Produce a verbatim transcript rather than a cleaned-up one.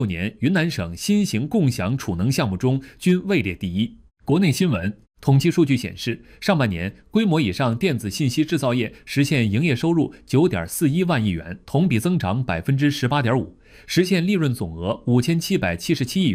六年云南省新型共享储能项目中均位列第一。国内新闻。统计数据显示，上半年规模以上电子信息制造业实现营业收入九点四一万亿元，同比增长百分之十八点五，实现利润总额五千七百七十七亿元。